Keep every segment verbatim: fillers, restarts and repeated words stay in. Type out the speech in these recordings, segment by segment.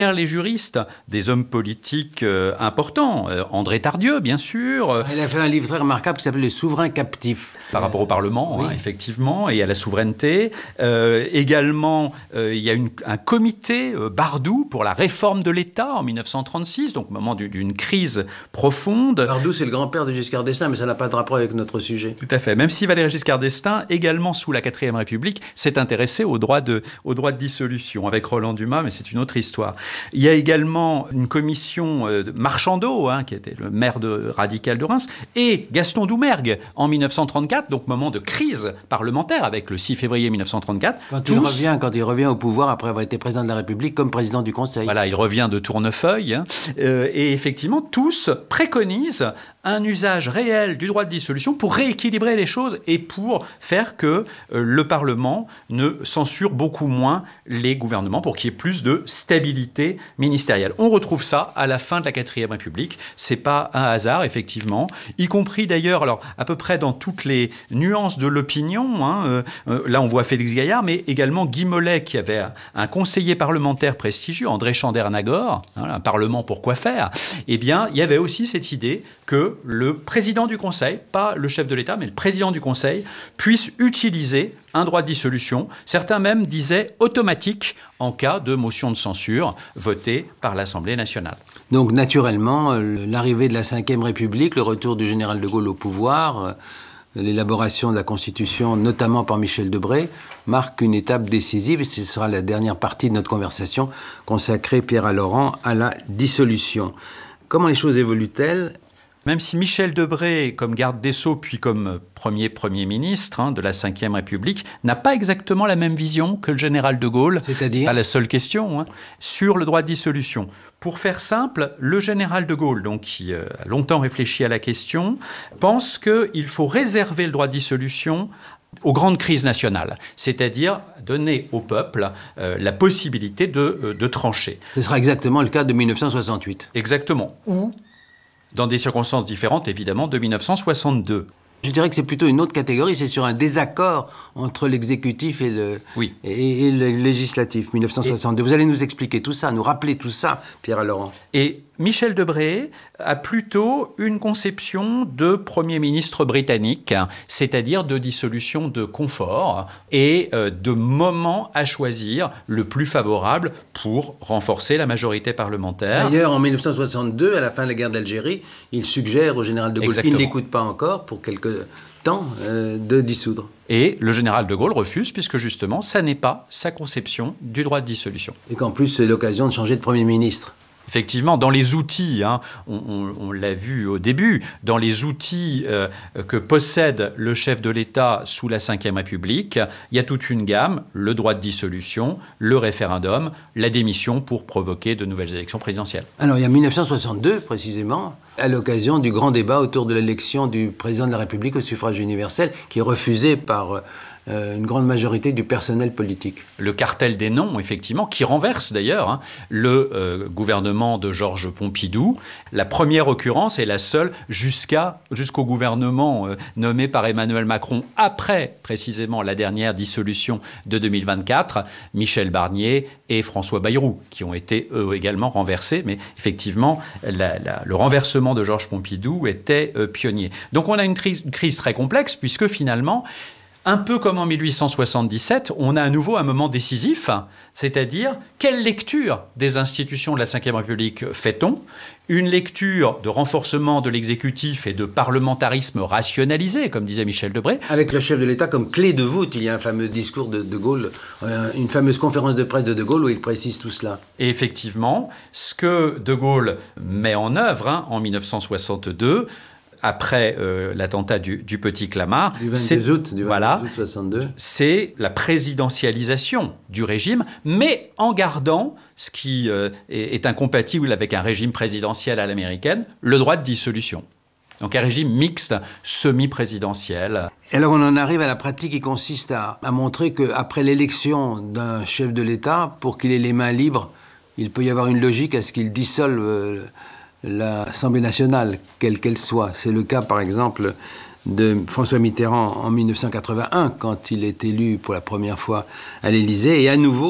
les juristes, des hommes politiques euh, importants. Euh, André Tardieu, bien sûr. Il a fait un livre très remarquable qui s'appelle « Les souverains captifs ». Par rapport au Parlement, oui. hein, effectivement, et à la souveraineté. Euh, également, euh, il y a une, un comité euh, Bardou pour la réforme de l'État en mille neuf cent trente-six, donc au moment du, d'une crise profonde. Bardou, c'est le grand-père de Giscard d'Estaing, mais ça n'a pas de rapport avec notre sujet. Tout à fait. Même si Valéry Giscard d'Estaing, également sous la quatrième République, s'est intéressé au droit de, au droit de dissolution, avec Roland Dumas, mais c'est une autre histoire. Il y a également une commission euh, de Marchandeau, hein, qui était le maire de, radical de Reims, et Gaston Doumergue en mille neuf cent trente-quatre, donc moment de crise parlementaire avec le six février mille neuf cent trente-quatre. Quand tous, il revient, quand il revient au pouvoir après avoir été président de la République comme président du Conseil. Voilà, il revient de Tournefeuille, hein, euh, et effectivement, tous préconisent un usage réel du droit de dissolution pour rééquilibrer les choses et pour faire que euh, le Parlement ne censure beaucoup moins les gouvernements, pour qu'il y ait plus de stabilité ministérielle. On retrouve ça à la fin de la quatrième République. C'est pas un hasard, effectivement, y compris d'ailleurs, alors à peu près dans toutes les nuances de l'opinion. Hein, euh, euh, là, on voit Félix Gaillard, mais également Guy Mollet, qui avait un, un conseiller parlementaire prestigieux, André Chandernagor, hein, un parlement pour quoi faire. Eh bien, il y avait aussi cette idée que le président du Conseil, pas le chef de l'État, mais le président du Conseil, puisse utiliser un droit de dissolution. Certains même disaient automatique en cas de motion de censure votée par l'Assemblée nationale. Donc, naturellement, l'arrivée de la cinquième République, le retour du général de Gaulle au pouvoir, l'élaboration de la Constitution, notamment par Michel Debré, marque une étape décisive, et ce sera la dernière partie de notre conversation consacrée, Pierre Alaurent, à la dissolution. Comment les choses évoluent-elles ? Même si Michel Debré, comme garde des Sceaux, puis comme premier Premier ministre hein, de la cinquième République, n'a pas exactement la même vision que le général de Gaulle, c'est-à-dire pas la seule question, hein, sur le droit de dissolution. Pour faire simple, le général de Gaulle, donc, qui euh, a longtemps réfléchi à la question, pense qu'il faut réserver le droit de dissolution aux grandes crises nationales, c'est-à-dire donner au peuple euh, la possibilité de, euh, de trancher. Ce sera exactement le cas de mille neuf cent soixante-huit. Exactement. Ou, dans des circonstances différentes, évidemment, de mille neuf cent soixante-deux. Je dirais que c'est plutôt une autre catégorie, c'est sur un désaccord entre l'exécutif et le, oui. et, et le législatif, mille neuf cent soixante-deux. Et vous allez nous expliquer tout ça, nous rappeler tout ça, Pierre Alaurent. Et Michel Debré a plutôt une conception de Premier ministre britannique, c'est-à-dire de dissolution de confort et euh, de moment à choisir le plus favorable pour renforcer la majorité parlementaire. D'ailleurs, en mille neuf cent soixante-deux, à la fin de la guerre d'Algérie, il suggère au général de Gaulle, qui ne l'écoute pas encore, pour quelques temps, euh, de dissoudre. Et le général de Gaulle refuse, puisque justement, ça n'est pas sa conception du droit de dissolution. Et qu'en plus, c'est l'occasion de changer de Premier ministre. Effectivement, dans les outils, hein, on, on, on l'a vu au début, dans les outils euh, que possède le chef de l'État sous la cinquième République, il y a toute une gamme, le droit de dissolution, le référendum, la démission pour provoquer de nouvelles élections présidentielles. Alors, il y a mille neuf cent soixante-deux, précisément, à l'occasion du grand débat autour de l'élection du président de la République au suffrage universel, qui est refusé par euh, une grande majorité du personnel politique. Le cartel des noms, effectivement, qui renverse d'ailleurs hein, le euh, gouvernement de Georges Pompidou. La première occurrence est la seule jusqu'à, jusqu'au gouvernement euh, nommé par Emmanuel Macron après, précisément, la dernière dissolution de deux mille vingt-quatre, Michel Barnier et François Bayrou, qui ont été eux également renversés. Mais effectivement, la, la, le renversement de Georges Pompidou était euh, pionnier. Donc on a une, tri- une crise très complexe, puisque finalement, un peu comme en mille huit cent soixante-dix-sept, on a à nouveau un moment décisif, c'est-à-dire quelle lecture des institutions de la cinquième République fait-on ? Une lecture de renforcement de l'exécutif et de parlementarisme rationalisé, comme disait Michel Debré. Avec le chef de l'État comme clé de voûte. Il y a un fameux discours de De Gaulle, une fameuse conférence de presse de De Gaulle où il précise tout cela. Et effectivement, ce que De Gaulle met en œuvre hein, en mille neuf cent soixante-deux, après euh, l'attentat du, du Petit Clamart, du vingt-deux août, du voilà, août soixante-deux, c'est la présidentialisation du régime, mais en gardant ce qui euh, est, est incompatible avec un régime présidentiel à l'américaine, le droit de dissolution. Donc un régime mixte, semi-présidentiel. Et alors on en arrive à la pratique qui consiste à, à montrer qu'après l'élection d'un chef de l'État, pour qu'il ait les mains libres, il peut y avoir une logique à ce qu'il dissolve euh, l'Assemblée nationale, quelle qu'elle soit. C'est le cas, par exemple, de François Mitterrand en mille neuf cent quatre-vingt-un, quand il est élu pour la première fois à l'Élysée. Et à nouveau,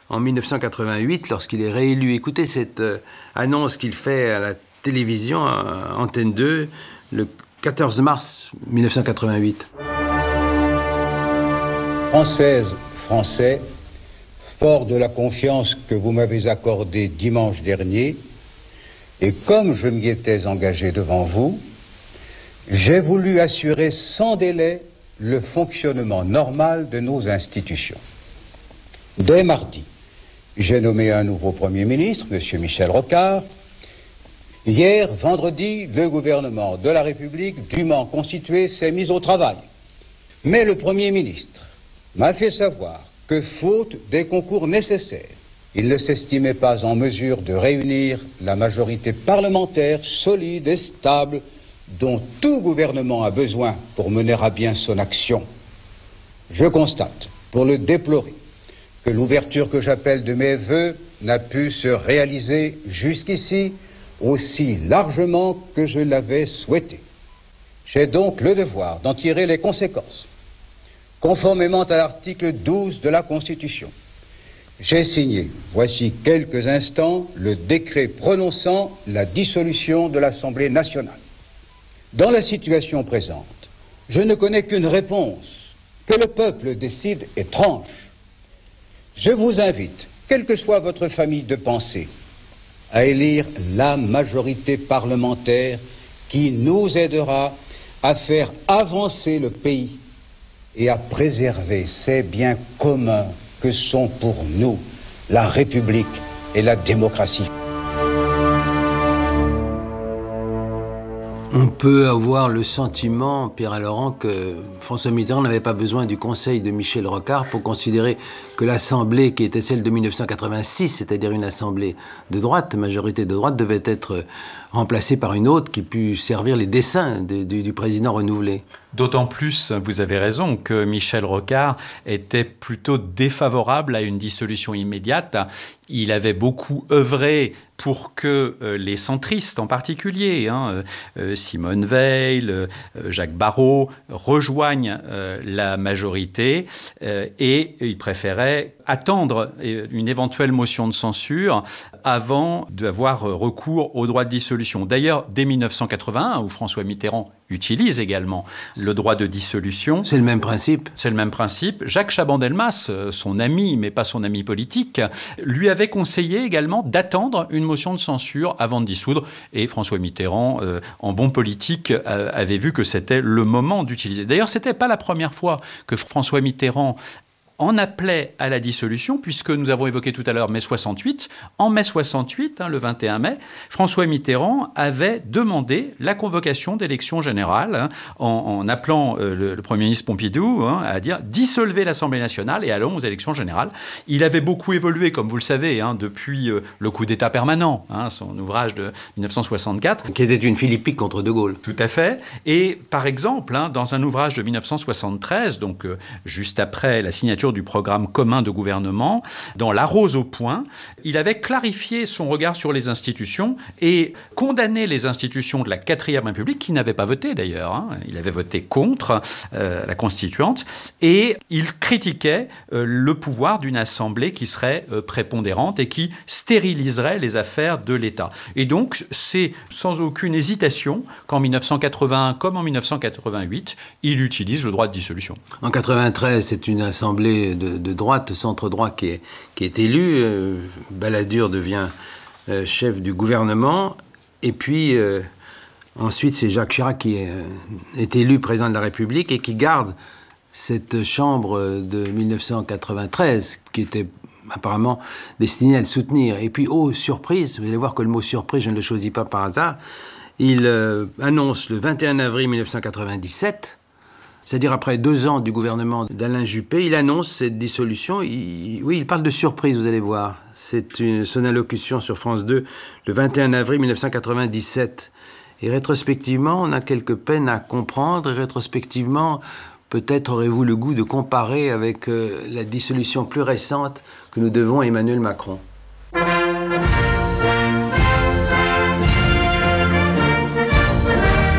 en mille neuf cent quatre-vingt-huit, lorsqu'il est réélu. Écoutez cette euh, annonce qu'il fait à la télévision, à Antenne deux, le quatorze mars mille neuf cent quatre-vingt-huit. Françaises, Français, fort de la confiance que vous m'avez accordée dimanche dernier, et comme je m'y étais engagé devant vous, j'ai voulu assurer sans délai le fonctionnement normal de nos institutions. Dès mardi, j'ai nommé un nouveau Premier ministre, M. Michel Rocard. Hier, vendredi, le gouvernement de la République, dûment constitué, s'est mis au travail. Mais le Premier ministre m'a fait savoir que, faute des concours nécessaires, il ne s'estimait pas en mesure de réunir la majorité parlementaire solide et stable dont tout gouvernement a besoin pour mener à bien son action. Je constate, pour le déplorer, que l'ouverture que j'appelle de mes vœux n'a pu se réaliser jusqu'ici aussi largement que je l'avais souhaité. J'ai donc le devoir d'en tirer les conséquences. Conformément à l'article douze de la Constitution, j'ai signé, voici quelques instants, le décret prononçant la dissolution de l'Assemblée nationale. Dans la situation présente, je ne connais qu'une réponse, que le peuple décide et tranche. Je vous invite, quelle que soit votre famille de pensée, à élire la majorité parlementaire qui nous aidera à faire avancer le pays et à préserver ces biens communs que sont pour nous la République et la démocratie. On peut avoir le sentiment, Pierre Laurent, que François Mitterrand n'avait pas besoin du conseil de Michel Rocard pour considérer que l'Assemblée, qui était celle de mille neuf cent quatre-vingt-six, c'est-à-dire une Assemblée de droite, majorité de droite, devait être remplacée par une autre qui pût servir les desseins de, du, du président renouvelé. D'autant plus, vous avez raison, que Michel Rocard était plutôt défavorable à une dissolution immédiate. Il avait beaucoup œuvré pour que euh, les centristes en particulier, hein, euh, Simone Veil, euh, Jacques Barrot, rejoignent euh, la majorité euh, et il préférait attendre une éventuelle motion de censure avant d'avoir recours au droit de dissolution. D'ailleurs, dès mille neuf cent quatre-vingt-un, où François Mitterrand utilise également le droit de dissolution. C'est le même principe. C'est le même principe. Jacques Chaban-Delmas, son ami, mais pas son ami politique, lui avait conseillé également d'attendre une motion de censure avant de dissoudre. Et François Mitterrand, euh, en bon politique, euh, avait vu que c'était le moment d'utiliser. D'ailleurs, ce n'était pas la première fois que François Mitterrand en appelait à la dissolution, puisque nous avons évoqué tout à l'heure mai soixante-huit. En mai soixante-huit, hein, le vingt et un mai, François Mitterrand avait demandé la convocation d'élections générales hein, en, en appelant euh, le, le Premier ministre Pompidou hein, à dire « dissolvez l'Assemblée nationale et allons aux élections générales ». Il avait beaucoup évolué, comme vous le savez, hein, depuis euh, le coup d'État permanent, hein, son ouvrage de mille neuf cent soixante-quatre. Qui était une philippique contre De Gaulle. Tout à fait. Et par exemple, hein, dans un ouvrage de mille neuf cent soixante-treize, donc euh, juste après la signature du programme commun de gouvernement, dans La Rose au point, il avait clarifié son regard sur les institutions et condamné les institutions de la quatrième République, qui n'avaient pas voté d'ailleurs, hein, il avait voté contre euh, la constituante, et il critiquait euh, le pouvoir d'une assemblée qui serait euh, prépondérante et qui stériliserait les affaires de l'État. Et donc, c'est sans aucune hésitation qu'en mille neuf cent quatre-vingt-un comme en mille neuf cent quatre-vingt-huit, il utilise le droit de dissolution. En quatre-vingt-treize, c'est une assemblée De, de droite, centre-droit qui est, qui est élu. Euh, Balladur devient euh, chef du gouvernement. Et puis, euh, ensuite, c'est Jacques Chirac qui est, est élu président de la République et qui garde cette chambre de mille neuf cent quatre-vingt-treize qui était apparemment destinée à le soutenir. Et puis, oh, surprise, vous allez voir que le mot surprise, je ne le choisis pas par hasard, il euh, annonce le vingt et un avril mille neuf cent quatre-vingt-dix-sept, c'est-à-dire après deux ans du gouvernement d'Alain Juppé, il annonce cette dissolution. Il, oui, il parle de surprise, vous allez voir. C'est une, son allocution sur France deux, le vingt et un avril mille neuf cent quatre-vingt-dix-sept. Et rétrospectivement, on a quelques peines à comprendre. Et rétrospectivement, peut-être aurez-vous le goût de comparer avec euh, la dissolution plus récente que nous devons à Emmanuel Macron.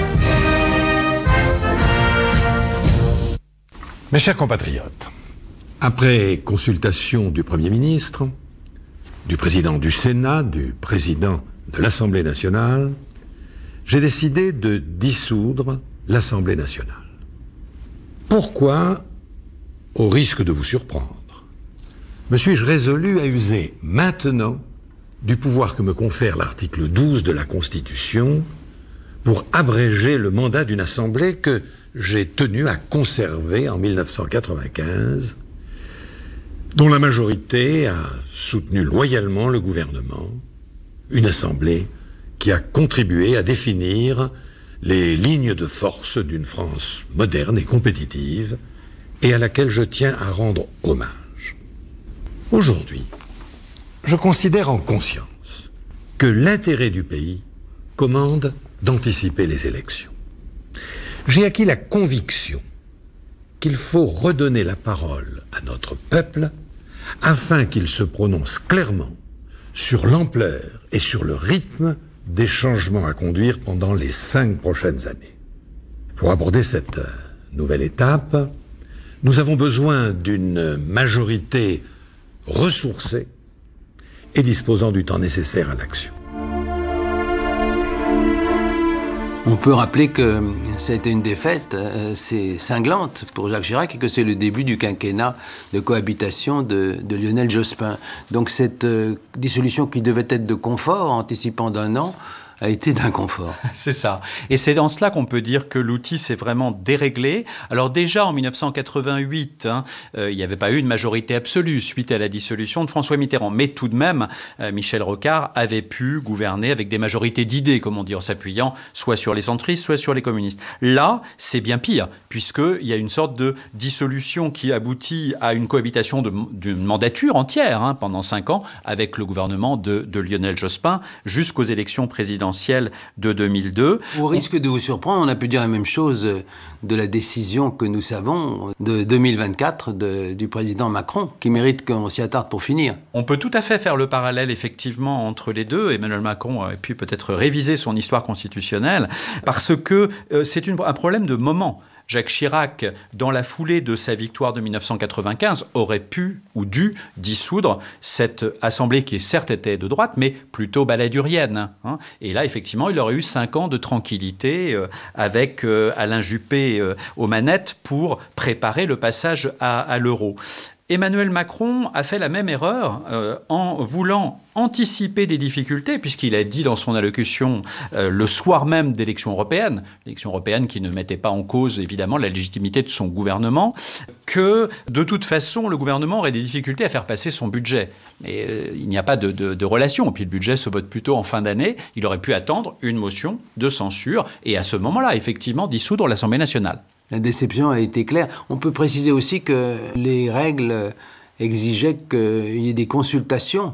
Mes chers compatriotes, Après consultation du Premier ministre, du président du Sénat, du président de l'Assemblée nationale, j'ai décidé de dissoudre l'Assemblée nationale. Pourquoi, au risque de vous surprendre, me suis-je résolu à user maintenant du pouvoir que me confère l'article douze de la Constitution pour abréger le mandat d'une Assemblée que j'ai tenu à conserver en mille neuf cent quatre-vingt-quinze, dont la majorité a soutenu loyalement le gouvernement, une Assemblée qui a contribué à définir les lignes de force d'une France moderne et compétitive et à laquelle je tiens à rendre hommage. Aujourd'hui, je considère en conscience que l'intérêt du pays commande d'anticiper les élections. J'ai acquis la conviction qu'il faut redonner la parole à notre peuple afin qu'il se prononce clairement sur l'ampleur et sur le rythme des changements à conduire pendant les cinq prochaines années. Pour aborder cette nouvelle étape, nous avons besoin d'une majorité ressourcée et disposant du temps nécessaire à l'action. On peut rappeler que ça a été une défaite assez cinglante pour Jacques Chirac et que c'est le début du quinquennat de cohabitation de, de Lionel Jospin. Donc cette euh, dissolution qui devait être de confort, anticipant d'un an, a été d'inconfort. C'est ça. Et c'est dans cela qu'on peut dire que l'outil s'est vraiment déréglé. Alors déjà, en mille neuf cent quatre-vingt-huit, hein, euh, il n'y avait pas eu une majorité absolue suite à la dissolution de François Mitterrand. Mais tout de même, euh, Michel Rocard avait pu gouverner avec des majorités d'idées, comme on dit, en s'appuyant soit sur les centristes, soit sur les communistes. Là, c'est bien pire, puisqu'il y a une sorte de dissolution qui aboutit à une cohabitation de, d'une mandature entière, hein, pendant cinq ans, avec le gouvernement de, de Lionel Jospin, jusqu'aux élections présidentielles de deux mille deux. Au risque de vous surprendre, on a pu dire la même chose de la décision que nous savons de deux mille vingt-quatre de, du président Macron, qui mérite qu'on s'y attarde pour finir. On peut tout à fait faire le parallèle, effectivement, entre les deux. Emmanuel Macron aurait pu peut-être réviser son histoire constitutionnelle, parce que euh, c'est une, un problème de moment. Jacques Chirac, dans la foulée de sa victoire de mille neuf cent quatre-vingt-quinze, aurait pu ou dû dissoudre cette assemblée qui, certes, était de droite, mais plutôt baladurienne. Hein. Et là, effectivement, il aurait eu cinq ans de tranquillité euh, avec euh, Alain Juppé euh, aux manettes pour préparer le passage à, à l'euro. Emmanuel Macron a fait la même erreur euh, en voulant anticiper des difficultés, puisqu'il a dit dans son allocution euh, le soir même d'élections européennes, l'élection européenne qui ne mettait pas en cause évidemment la légitimité de son gouvernement, que de toute façon le gouvernement aurait des difficultés à faire passer son budget. Et euh, il n'y a pas de, de, de relation. Et puis le budget se vote plutôt en fin d'année. Il aurait pu attendre une motion de censure et à ce moment-là, effectivement, dissoudre l'Assemblée nationale. La déception a été claire. On peut préciser aussi que les règles exigeaient qu'il y ait des consultations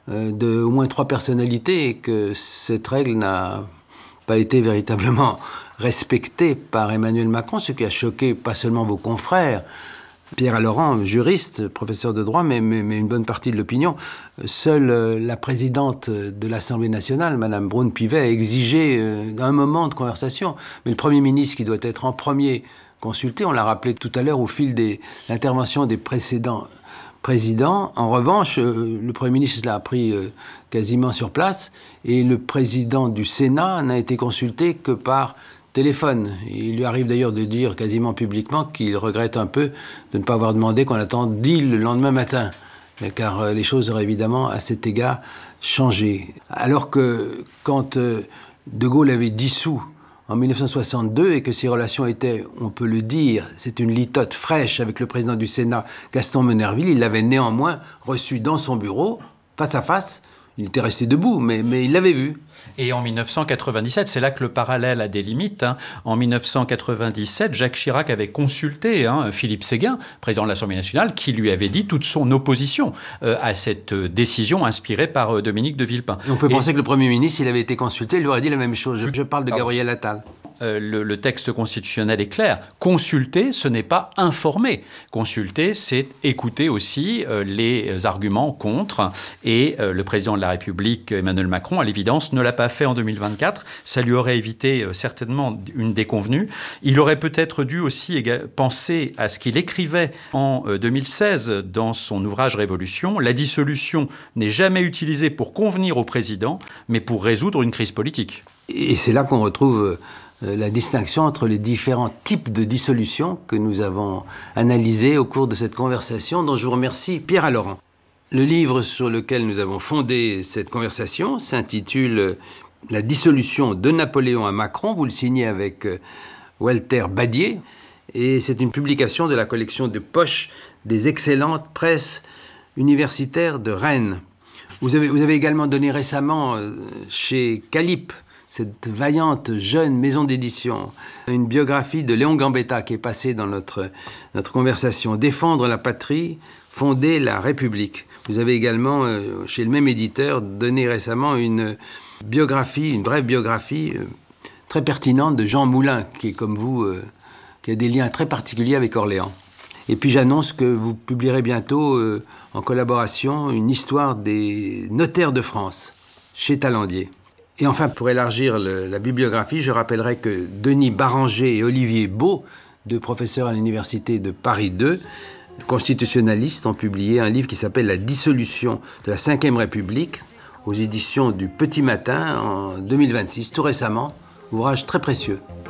de au moins trois personnalités et que cette règle n'a pas été véritablement respectée par Emmanuel Macron, ce qui a choqué pas seulement vos confrères, Pierre Alaurent, juriste, professeur de droit, mais, mais, mais une bonne partie de l'opinion. Seule euh, la présidente de l'Assemblée nationale, Mme Braun-Pivet, a exigé euh, un moment de conversation. Mais le Premier ministre, qui doit être en premier consulté, on l'a rappelé tout à l'heure au fil de l'intervention des précédents présidents. En revanche, euh, le Premier ministre l'a appris euh, quasiment sur place, et le président du Sénat n'a été consulté que par téléphone. Il lui arrive d'ailleurs de dire quasiment publiquement qu'il regrette un peu de ne pas avoir demandé qu'on attende deal le lendemain matin, car les choses auraient évidemment à cet égard changé. Alors que quand De Gaulle avait dissous en mille neuf cent soixante-deux et que ses relations étaient, on peut le dire, c'est une litote fraîche avec le président du Sénat, Gaston Menerville, il l'avait néanmoins reçu dans son bureau, face à face. Il était resté debout, mais, mais il l'avait vu. Et en mille neuf cent quatre-vingt-dix-sept, c'est là que le parallèle a des limites. Hein. En mille neuf cent quatre-vingt-dix-sept, Jacques Chirac avait consulté hein, Philippe Séguin, président de l'Assemblée nationale, qui lui avait dit toute son opposition euh, à cette décision inspirée par euh, Dominique de Villepin. Et on peut Et... penser que le Premier ministre, s'il avait été consulté, il lui aurait dit la même chose. Je, je parle de Gabriel Attal. euh, le, le texte constitutionnel est clair. Consulter, ce n'est pas informer. Consulter, c'est écouter aussi euh, les arguments contre. Et euh, le président de la République, Emmanuel Macron, à l'évidence, ne l'a pas fait en deux mille vingt-quatre. Ça lui aurait évité euh, certainement une déconvenue. Il aurait peut-être dû aussi penser à ce qu'il écrivait en euh, deux mille seize dans son ouvrage Révolution. La dissolution n'est jamais utilisée pour convenir au président, mais pour résoudre une crise politique. Et c'est là qu'on retrouve euh, la distinction entre les différents types de dissolution que nous avons analysés au cours de cette conversation, dont je vous remercie, Pierre Alorand. Le livre sur lequel nous avons fondé cette conversation s'intitule « La dissolution de Napoléon à Macron ». Vous le signez avec euh, Walter Badier. Et c'est une publication de la collection de poche des excellentes presses universitaires de Rennes. Vous avez, vous avez également donné récemment euh, chez Calippe, cette vaillante jeune maison d'édition, une biographie de Léon Gambetta qui est passée dans notre, notre conversation. Défendre la patrie, fonder la République. Vous avez également, euh, chez le même éditeur, donné récemment une biographie, une brève biographie euh, très pertinente de Jean Moulin, qui est comme vous, euh, qui a des liens très particuliers avec Orléans. Et puis j'annonce que vous publierez bientôt, euh, en collaboration, une histoire des notaires de France, chez Talandier. Et enfin, pour élargir le, la bibliographie, je rappellerai que Denis Baranger et Olivier Beau, deux professeurs à l'université de Paris deux, constitutionnalistes, ont publié un livre qui s'appelle « La dissolution de la cinquième République » aux éditions du Petit Matin en deux mille vingt-six, tout récemment, ouvrage très précieux.